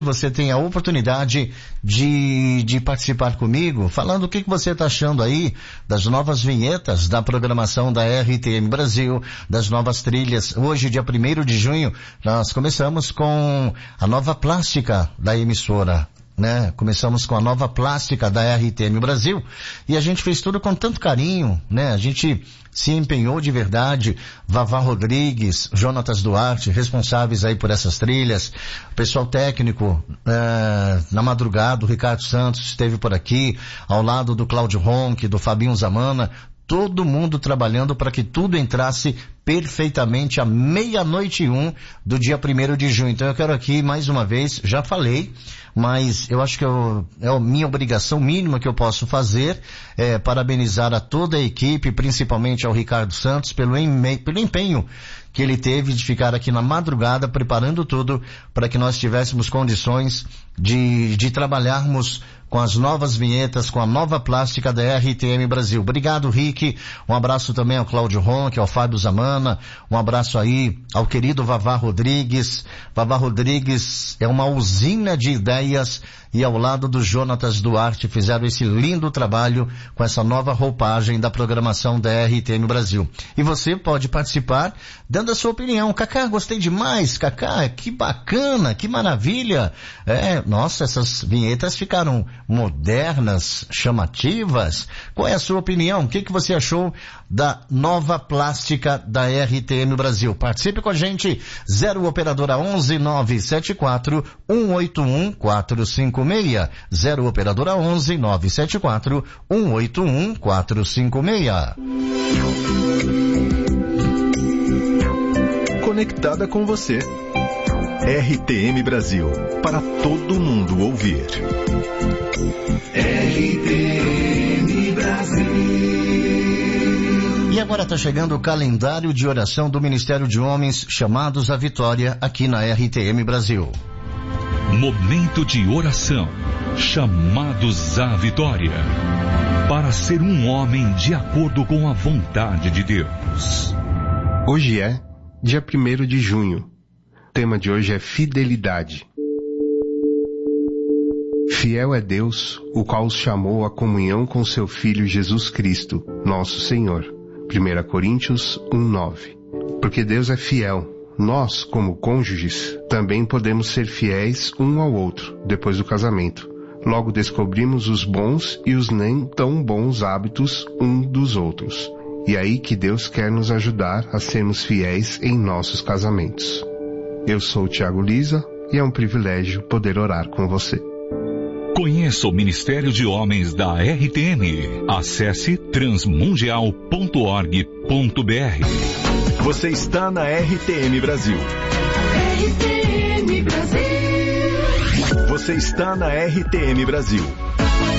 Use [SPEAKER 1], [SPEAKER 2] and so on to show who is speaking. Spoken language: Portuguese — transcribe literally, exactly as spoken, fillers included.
[SPEAKER 1] Você tem a oportunidade de, de participar comigo, falando o que, que você está achando aí das novas vinhetas da programação da R T M Brasil, das novas trilhas. Hoje, dia primeiro de junho, nós começamos com a nova plástica da emissora. Né? Começamos com a nova plástica da R T M Brasil e a gente fez tudo com tanto carinho, né? A gente se empenhou de verdade. Vavá Rodrigues, Jonatas Duarte, responsáveis aí por essas trilhas, o pessoal técnico, é, na madrugada, o Ricardo Santos esteve por aqui, ao lado do Cláudio Ronque, do Fabinho Zamana, todo mundo trabalhando para que tudo entrasse perfeitamente à meia-noite e um do dia primeiro de junho. Então eu quero aqui, mais uma vez, já falei, mas eu acho que eu, é a minha obrigação mínima que eu posso fazer, é parabenizar a toda a equipe, principalmente ao Ricardo Santos, pelo, eme, pelo empenho que ele teve de ficar aqui na madrugada, preparando tudo para que nós tivéssemos condições de, de trabalharmos com as novas vinhetas, com a nova plástica da R T M Brasil. Obrigado, Rick. Um abraço também ao Cláudio Ronque, ao Fábio Zamana. Um abraço aí ao querido Vavá Rodrigues. Vavá Rodrigues é uma usina de ideias e ao lado do Jonatas Duarte fizeram esse lindo trabalho com essa nova roupagem da programação da R T M Brasil. E você pode participar dando a sua opinião. Cacá, gostei demais. Cacá, que bacana, que maravilha. É, nossa, essas vinhetas ficaram modernas, chamativas. Qual é a sua opinião? O que, que você achou da nova plástica da R T M Brasil? Participe com a gente. zero operadora onze nove sete quatro um oito um quatro cinco seis. zero operadora onze nove sete quatro um oito um quatro cinco seis.
[SPEAKER 2] Conectada com você. R T M Brasil, para todo mundo ouvir.
[SPEAKER 3] R T M Brasil.
[SPEAKER 1] E agora está chegando o calendário de oração do Ministério de Homens Chamados à Vitória aqui na R T M Brasil.
[SPEAKER 4] Momento de oração, chamados à vitória, para ser um homem de acordo com a vontade de Deus.
[SPEAKER 5] Hoje é dia primeiro de junho. O tema de hoje é fidelidade. Fiel é Deus, o qual os chamou à comunhão com seu Filho Jesus Cristo, nosso Senhor. primeira Coríntios um, nove. Porque Deus é fiel, nós, como cônjuges, também podemos ser fiéis um ao outro, depois do casamento. Logo descobrimos os bons e os nem tão bons hábitos um dos outros. E é aí que Deus quer nos ajudar a sermos fiéis em nossos casamentos. Eu sou o Tiago Lisa e é um privilégio poder orar com você.
[SPEAKER 4] Conheça o Ministério de Homens da R T M. Acesse transmundial ponto org ponto br.
[SPEAKER 2] Você está na R T M Brasil.
[SPEAKER 3] R T M Brasil.
[SPEAKER 2] Você está na R T M Brasil.